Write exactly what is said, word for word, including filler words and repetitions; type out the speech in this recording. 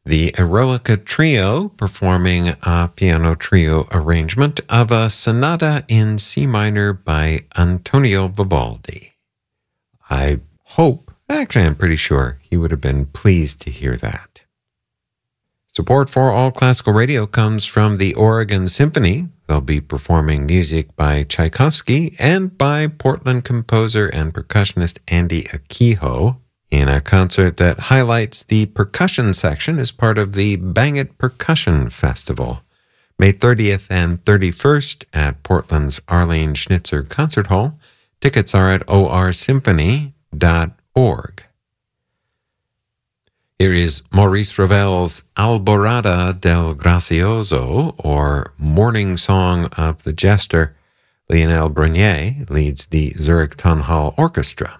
the Eroica Trio performing a piano trio arrangement of a sonata in C minor by Antonio Vivaldi. I hope, actually I'm pretty sure, he would have been pleased to hear that. Support for All Classical Radio comes from the Oregon Symphony. They'll be performing music by Tchaikovsky and by Portland composer and percussionist Andy Akiho in a concert that highlights the percussion section as part of the Bang It Percussion Festival, May thirtieth and thirty-first at Portland's Arlene Schnitzer Concert Hall. Tickets are at o r symphony dot org. Here is Maurice Ravel's Alborada del Gracioso, or Morning Song of the Jester. Lionel Brunier leads the Zurich Town Hall Orchestra.